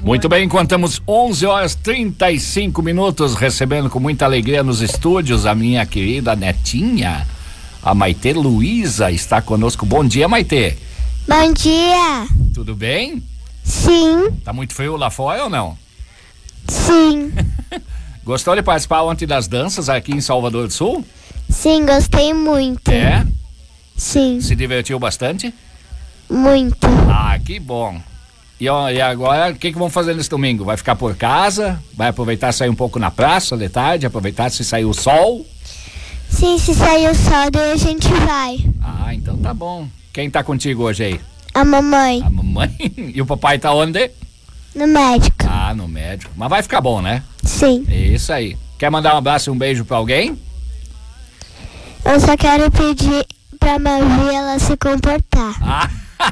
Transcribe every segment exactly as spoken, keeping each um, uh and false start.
Muito bem, contamos onze horas e trinta e cinco minutos, recebendo com muita alegria nos estúdios a minha querida netinha, a Maitê Luiza, está conosco. Bom dia, Maitê. Bom dia. Tudo bem? Sim. Tá muito frio lá fora ou não? Sim. Gostou de participar ontem das danças aqui em Salvador do Sul? Sim, gostei muito. É? Sim. Se divertiu bastante? Muito. Ah, que bom. E, ó, e agora, o que que vamos fazer nesse domingo? Vai ficar por casa? Vai aproveitar sair um pouco na praça de tarde? Aproveitar se sair o sol? Sim, se sair o sol, daí a gente vai. Ah, então tá bom. Quem tá contigo hoje aí? A mamãe. A mamãe? E o papai tá onde? No médico. Ah, no médico. Mas vai ficar bom, né? Sim. Isso aí. Quer mandar um abraço e um beijo pra alguém? Eu só quero pedir pra Mavi ela se comportar. Ah.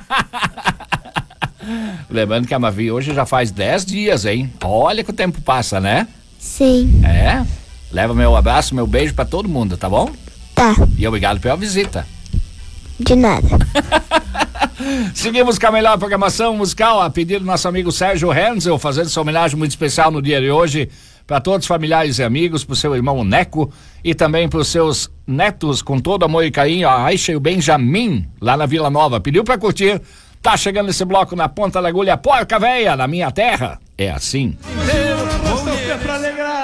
Lembrando que a Mavi hoje já faz dez dias, hein? Olha que o tempo passa, né? Sim. É? Leva meu abraço, meu beijo pra todo mundo, tá bom? Tá. E obrigado pela visita. De nada. Seguimos com a melhor programação musical, a pedido do nosso amigo Sérgio Renzel, fazendo sua homenagem muito especial no dia de hoje para todos os familiares e amigos, pro seu irmão Neco e também pros seus netos, com todo amor e carinho, a Aisha e o Benjamin, lá na Vila Nova. Pediu pra curtir, tá chegando esse bloco na ponta da agulha, Porca Véia, na minha terra. É assim. Inteiro,